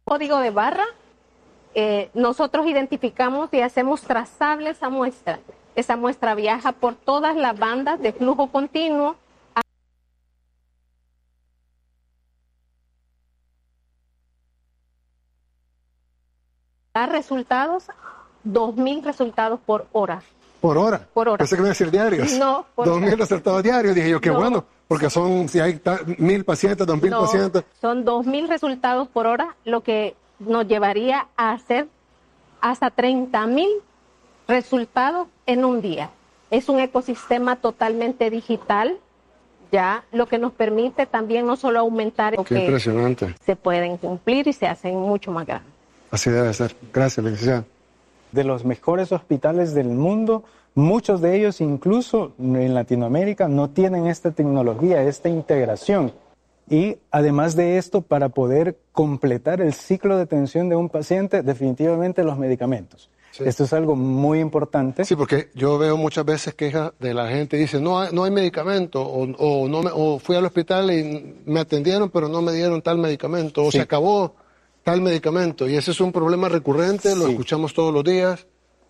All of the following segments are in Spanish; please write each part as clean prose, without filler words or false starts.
Código de barra, nosotros identificamos y hacemos trazable esa muestra. Esa muestra viaja por todas las bandas de flujo continuo. Da resultados, 2.000 resultados por hora. ¿Por hora? Por hora. Pensé que iba a decir diarios. No, por 2.000 hora. resultados diarios. Dije yo, qué bueno, porque son, si hay 1.000 pacientes, 2.000 pacientes. Son 2.000 resultados por hora, lo que nos llevaría a hacer hasta 30.000 resultados en un día. Es un ecosistema totalmente digital, ya, lo que nos permite también no solo aumentar, Qué impresionante. se pueden cumplir y se hacen mucho más grandes. Así debe ser. Gracias, licenciada. De los mejores hospitales del mundo, muchos de ellos incluso en Latinoamérica no tienen esta tecnología, esta integración. Y además de esto, para poder completar el ciclo de atención de un paciente, definitivamente los medicamentos. Sí. Esto es algo muy importante. Sí, porque yo veo muchas veces quejas de la gente, dice, no hay medicamento, o fui al hospital y me atendieron, pero no me dieron tal medicamento, o se acabó tal medicamento, y ese es un problema recurrente, lo escuchamos todos los días,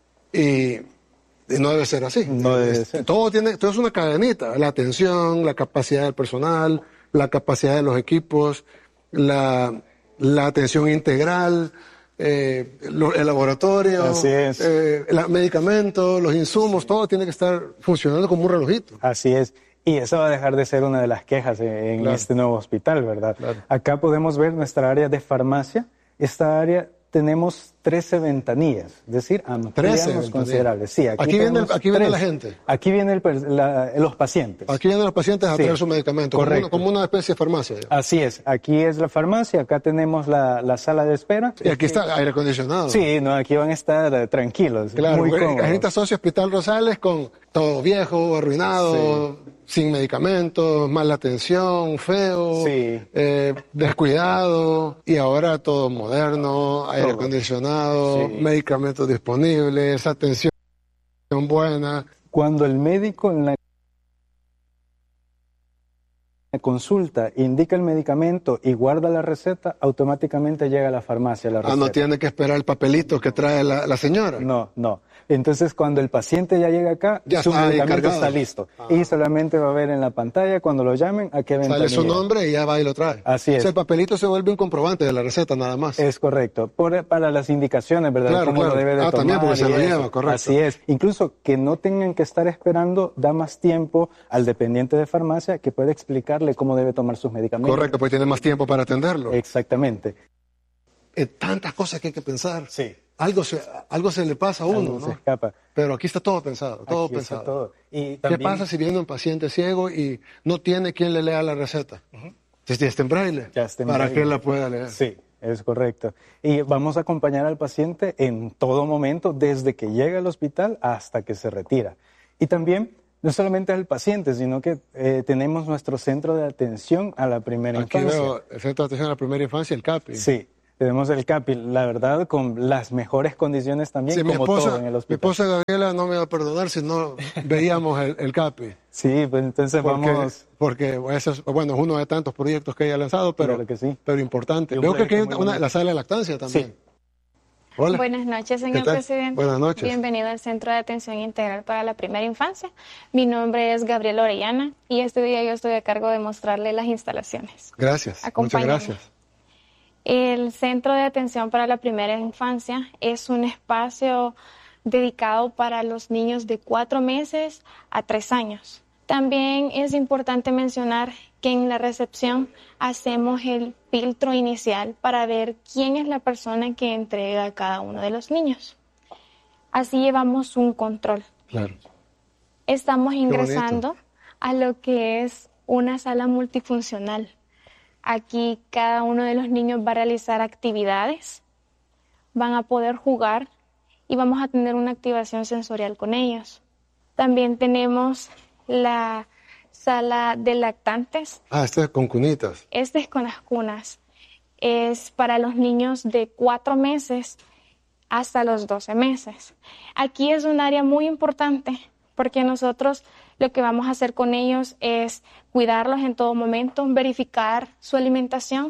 y no debe ser así. No debe ser. Todo es una cadenita, la atención, la capacidad del personal, la capacidad de los equipos, la atención integral, el laboratorio, así es. Los medicamentos, los insumos, todo tiene que estar funcionando como un relojito. Así es. Y eso va a dejar de ser una de las quejas en este nuevo hospital, ¿verdad? Claro. Acá podemos ver nuestra área de farmacia. Esta área tenemos 13 ventanillas, es decir, ampliamos considerables. Sí, aquí viene la gente. Aquí vienen los pacientes. Aquí vienen los pacientes a traer su medicamento, como una especie de farmacia. Así es, aquí es la farmacia, acá tenemos la sala de espera. Y aquí está aire acondicionado. Sí, no, aquí van a estar tranquilos, claro, muy cómodos. La gente asocia Hospital Rosales con todo viejo, arruinado, sin medicamentos, mala atención, feo, descuidado, y ahora todo moderno, aire acondicionado, medicamentos disponibles, atención buena. Cuando el médico en la consulta indica el medicamento y guarda la receta, automáticamente llega a la farmacia la receta. No tiene que esperar el papelito que trae la señora. No. Entonces, cuando el paciente ya llega acá, su medicamento está listo. Y solamente va a ver en la pantalla, cuando lo llamen, a qué ventanilla. Sale su nombre y ya va y lo trae. Así es. O sea, el papelito se vuelve un comprobante de la receta nada más. Es correcto. Para las indicaciones, ¿verdad? Claro, cómo lo debe de tomar. También porque se lo lleva, correcto. Así es. Incluso que no tengan que estar esperando, da más tiempo al dependiente de farmacia que puede explicarle cómo debe tomar sus medicamentos. Correcto, pues tiene más tiempo para atenderlo. Exactamente. Tantas cosas que hay que pensar. Sí. Algo se le pasa a uno, ¿no? Se escapa. Pero aquí está todo pensado, todo aquí pensado. Está todo. Y también, ¿qué pasa si viene un paciente ciego y no tiene quien le lea la receta? Si está en braille, para que él la pueda leer. Sí, es correcto. Y vamos a acompañar al paciente en todo momento, desde que llega al hospital hasta que se retira. Y también, no solamente al paciente, sino que tenemos nuestro centro de atención a la primera infancia. Aquí veo el centro de atención a la primera infancia, el CAPI. Sí. Tenemos el CAPI, la verdad, con las mejores condiciones también, como todo en el hospital. Mi esposa Gabriela no me va a perdonar si no veíamos el CAPI. Sí, pues entonces vamos... Porque eso es uno de tantos proyectos que ella ha lanzado, pero, claro que sí. Pero importante. Veo que aquí hay la sala de lactancia también. Sí. Hola. Buenas noches, señor presidente. Buenas noches. Bienvenido al Centro de Atención Integral para la Primera Infancia. Mi nombre es Gabriela Orellana y este día yo estoy a cargo de mostrarle las instalaciones. Gracias, muchas gracias. El Centro de Atención para la Primera Infancia es un espacio dedicado para los niños de 4 meses a 3 años. También es importante mencionar que en la recepción hacemos el filtro inicial para ver quién es la persona que entrega a cada uno de los niños. Así llevamos un control. Claro. Estamos ingresando a lo que es una sala multifuncional. Aquí cada uno de los niños va a realizar actividades, van a poder jugar y vamos a tener una activación sensorial con ellos. También tenemos la sala de lactantes. Este es con cunitas. Este es con las cunas. Es para los niños de 4 meses hasta los 12 meses. Aquí es un área muy importante porque nosotros lo que vamos a hacer con ellos es cuidarlos en todo momento, verificar su alimentación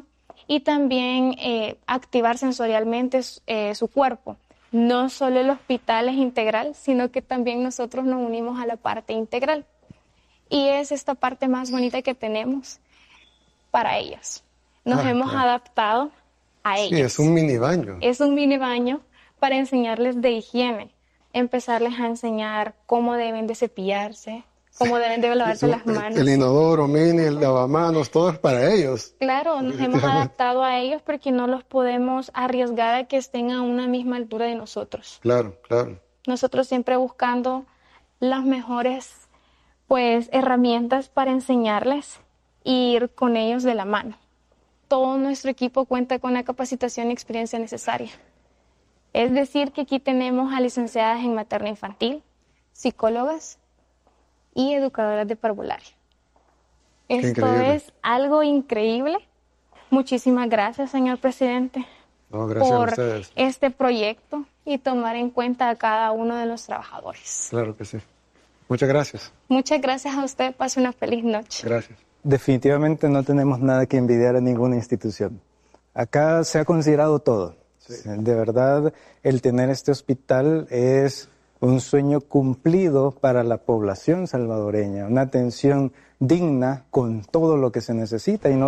y también activar sensorialmente su cuerpo. No solo el hospital es integral, sino que también nosotros nos unimos a la parte integral. Y es esta parte más bonita que tenemos para ellos. Nos hemos adaptado a ellos. Sí, es un mini baño. Es un mini baño para enseñarles de higiene, empezarles a enseñar cómo deben de cepillarse, cómo deben de lavarse las manos. El inodoro mini, el lavamanos, todo es para ellos. Claro, nos hemos adaptado a ellos porque no los podemos arriesgar a que estén a una misma altura de nosotros. Claro, claro. Nosotros siempre buscando las mejores herramientas para enseñarles e ir con ellos de la mano. Todo nuestro equipo cuenta con la capacitación y experiencia necesaria. Es decir, que aquí tenemos a licenciadas en materno-infantil, psicólogas y educadoras de parvularia. Esto es algo increíble. Muchísimas gracias, señor presidente, gracias por a ustedes. este proyecto y tomar en cuenta a cada uno de los trabajadores. Claro que sí. Muchas gracias. Muchas gracias a usted. Pase una feliz noche. Gracias. Definitivamente no tenemos nada que envidiar a ninguna institución. Acá se ha considerado todo. Sí. De verdad, el tener este hospital es un sueño cumplido para la población salvadoreña, una atención digna con todo lo que se necesita y no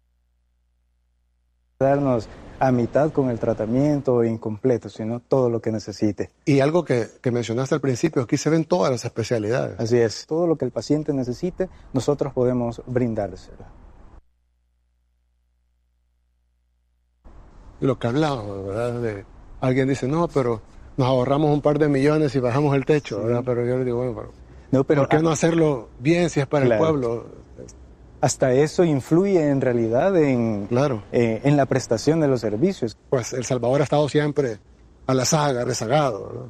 quedarnos a mitad con el tratamiento incompleto, sino todo lo que necesite. Y algo que mencionaste al principio, aquí se ven todas las especialidades. Así es, todo lo que el paciente necesite, nosotros podemos brindárselo. Lo que hablábamos, ¿verdad? Alguien dice, no, pero nos ahorramos un par de millones y bajamos el techo, ¿verdad? Pero yo le digo, bueno, pero ¿por qué no hacerlo bien si es para el pueblo? Hasta eso influye en realidad en la prestación de los servicios. Pues El Salvador ha estado siempre a la saga, rezagado, ¿verdad?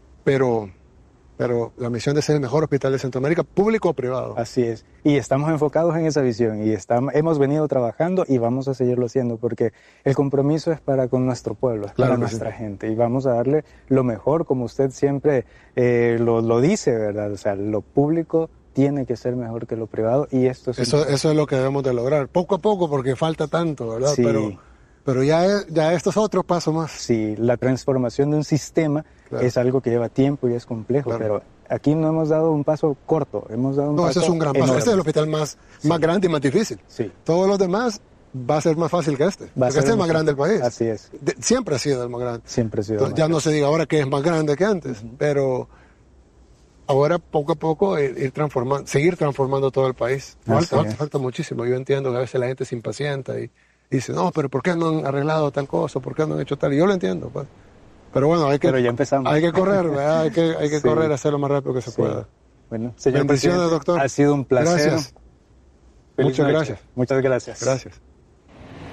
Pero la misión de ser el mejor hospital de Centroamérica, público o privado. Así es. Y estamos enfocados en esa visión y hemos venido trabajando y vamos a seguirlo haciendo porque el compromiso es para con nuestro pueblo, es para nuestra gente y vamos a darle lo mejor, como usted siempre lo dice, ¿verdad? O sea, lo público tiene que ser mejor que lo privado y esto es... Eso es lo que debemos de lograr, poco a poco porque falta tanto, ¿verdad? Sí. Pero ya esto es otro paso más. Sí, la transformación de un sistema es algo que lleva tiempo y es complejo, pero aquí no hemos dado un paso corto, hemos dado un paso ese es un gran paso. enorme. Este es el hospital más grande y más difícil. Sí. Todos los demás va a ser más fácil que este, porque este es el más grande del país. Así es. Siempre ha sido el más grande. Siempre ha sido. Entonces, ya no se diga ahora que es más grande que antes, pero ahora poco a poco seguir transformando todo el país. Falta muchísimo. Yo entiendo que a veces la gente se impacienta y dice, no, pero ¿por qué no han arreglado tal cosa? ¿Por qué no han hecho tal? Y yo lo entiendo, pues. Pero bueno, pero ya empezamos. Hay que correr, ¿verdad? Hay que correr a hacer lo más rápido que se pueda. Bueno, señor bendiciones, doctor. Ha sido un placer. Gracias. Muchas gracias. Muchas gracias. Gracias.